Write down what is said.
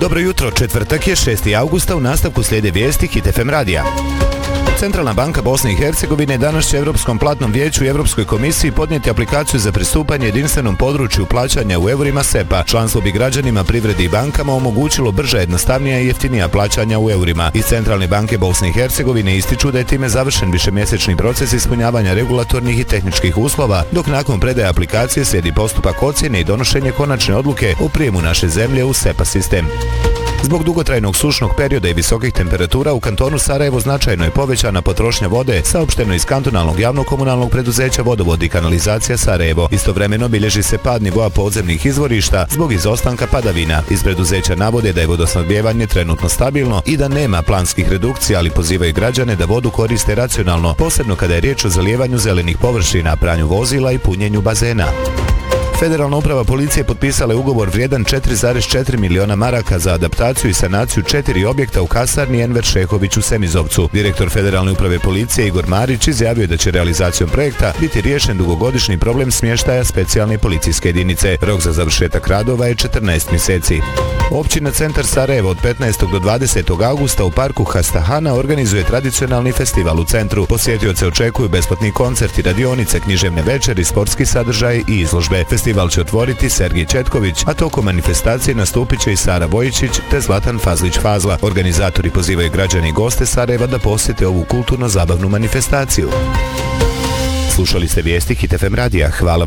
Dobro jutro, četvrtak je 6. augusta, u nastavku slijede vijesti Hit FM radija. Centralna banka Bosne i Hercegovine danas će Europskom platnom vijeću i Europskoj komisiji podnijeti aplikaciju za pristupanje jedinstvenom području plaćanja u eurima SEPA. Članstvo bi građanima, privredi i bankama omogućilo brža, jednostavnija i jeftinija plaćanja u eurima. Iz Centralne banke Bosne i Hercegovine ističu da je time završen višemjesečni proces ispunjavanja regulatornih i tehničkih uslova, dok nakon predaje aplikacije slijedi postupak ocjene i donošenje konačne odluke o prijemu naše zemlje u SEPA sistem. Zbog dugotrajnog sušnog perioda i visokih temperatura u kantonu Sarajevo značajno je povećana potrošnja vode, saopšteno iz kantonalnog javnog komunalnog preduzeća Vodovod i kanalizacija Sarajevo. Istovremeno bilježi se pad nivoa podzemnih izvorišta zbog izostanka padavina. Iz preduzeća navode da je vodosnabdijevanje trenutno stabilno i da nema planskih redukcija, ali pozivaju građane da vodu koriste racionalno, posebno kada je riječ o zalijevanju zelenih površina, pranju vozila i punjenju bazena. Federalna uprava policije potpisala je ugovor vrijedan 4,4 miliona maraka za adaptaciju i sanaciju 4 objekta u kasarni Enver Šehović u Semizovcu. Direktor Federalne uprave policije Igor Marić izjavio da će realizacijom projekta biti riješen dugogodišnji problem smještaja specijalne policijske jedinice. Rok za završetak radova je 14 mjeseci. Općina Centar Sarajevo od 15. do 20. augusta u parku Hastahana organizuje tradicionalni festival u centru. Posjetioce očekuju besplatni koncerti, radionice, književne večeri, sportski sadržaj i izložbe. Festival će otvoriti Sergij Četković, a tokom manifestacije nastupit će i Sara Vojičić te Zlatan Fazlić-Fazla. Organizatori pozivaju građane i goste Sarajeva da posjete ovu kulturno-zabavnu manifestaciju. Slušali ste vijesti Hit FM radija. Hvala.